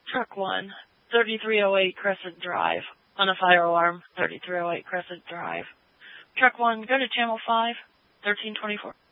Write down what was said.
Truck 1, 3308 Crescent Drive. On a fire alarm, 3308 Crescent Drive. Truck 1, go to channel 5, 1324.